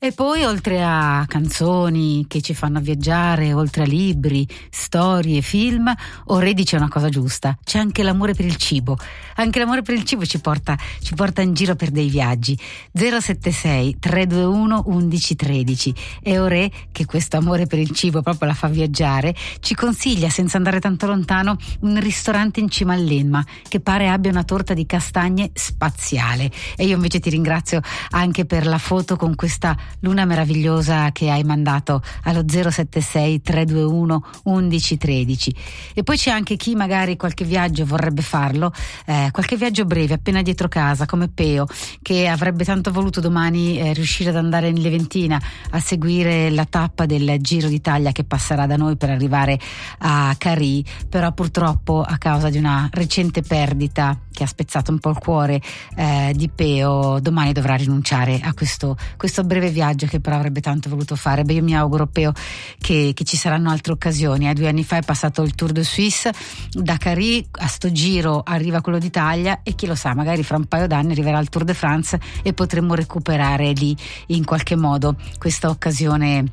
E poi, oltre a canzoni che ci fanno viaggiare, oltre a libri, storie, film, O'Reilly dice una cosa giusta: c'è anche l'amore per il cibo. Anche l'amore per il cibo ci porta in giro per dei viaggi. 076 321 1113. E O'Reilly, che questo amore per il cibo proprio la fa viaggiare, ci consiglia, senza andare tanto lontano, un ristorante in cima all'Elma che pare abbia una torta di castagne spaziale. E io invece ti ringrazio anche per la foto con questa luna meravigliosa che hai mandato allo 076 321 1113. E poi c'è anche chi magari qualche viaggio vorrebbe farlo, qualche viaggio breve appena dietro casa, come Peo, che avrebbe tanto voluto domani riuscire ad andare in Leventina a seguire la tappa del Giro d'Italia che passerà da noi per arrivare a Carì, però purtroppo a causa di una recente perdita che ha spezzato un po' il cuore di Peo, domani dovrà rinunciare a questo breve viaggio che però avrebbe tanto voluto fare. Io mi auguro, Peo, che ci saranno altre occasioni. 2 anni fa è passato il Tour de Suisse, da Carì a sto giro arriva quello d'Italia e chi lo sa, magari fra un paio d'anni arriverà il Tour de France e potremmo recuperare lì in qualche modo questa occasione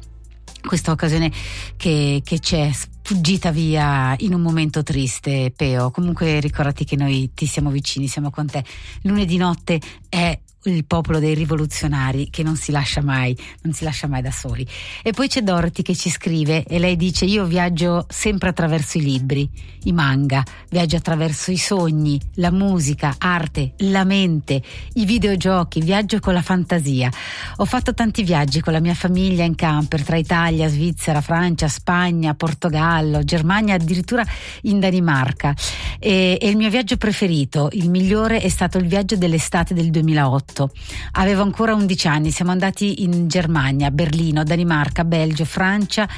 che c'è sfuggita via in un momento triste, Peo. Comunque ricordati che noi ti siamo vicini, siamo con te. Lunedì notte è il popolo dei rivoluzionari che non si lascia mai da soli. E poi c'è Dorothy che ci scrive e lei dice: io viaggio sempre attraverso i libri, i manga, viaggio attraverso i sogni, la musica, arte, la mente, i videogiochi, viaggio con la fantasia. Ho fatto tanti viaggi con la mia famiglia in camper tra Italia, Svizzera, Francia, Spagna, Portogallo, Germania, addirittura in Danimarca, e il mio viaggio preferito, il migliore, è stato il viaggio dell'estate del 2008. Avevo ancora 11 anni, siamo andati in Germania, Berlino, Danimarca, Belgio, Francia,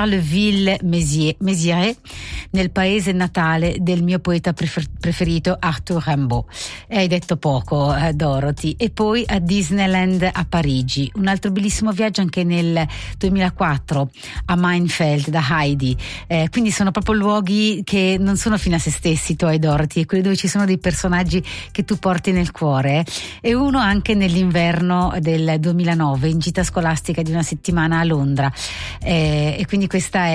Charleville-Mézières, nel paese natale del mio poeta preferito Arthur Rimbaud. E hai detto poco, Dorothy. E poi a Disneyland a Parigi, un altro bellissimo viaggio anche nel 2004 a Meinfeld da Heidi. Quindi sono proprio luoghi che non sono fine a se stessi, tu, Dorothy, quelli dove ci sono dei personaggi che tu porti nel cuore. E uno anche nell'inverno del 2009 in gita scolastica di una settimana a Londra, e quindi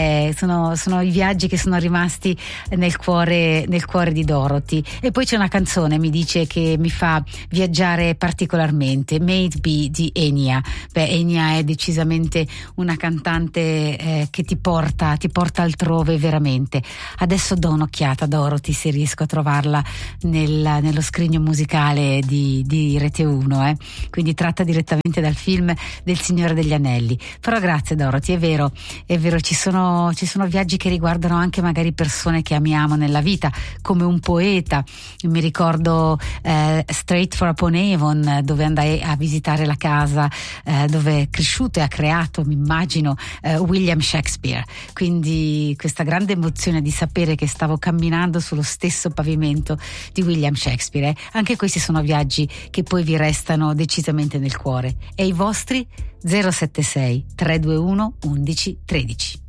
sono i viaggi che sono rimasti nel cuore di Dorothy. E poi c'è una canzone, mi dice, che mi fa viaggiare particolarmente, Made Be di Enya. Enya è decisamente una cantante che ti porta altrove veramente. Adesso do un'occhiata, Dorothy, se riesco a trovarla nello scrigno musicale di Rete 1, quindi tratta direttamente dal film del Signore degli Anelli. Però grazie, Dorothy, è vero, ci sono viaggi che riguardano anche magari persone che amiamo nella vita, come un poeta. Mi ricordo Straight for Upon Avon, dove andai a visitare la casa dove è cresciuto e ha creato, mi immagino, William Shakespeare. Quindi questa grande emozione di sapere che stavo camminando sullo stesso pavimento di William Shakespeare. Anche questi sono viaggi che poi vi restano decisamente nel cuore. E i vostri? 076 321 1113.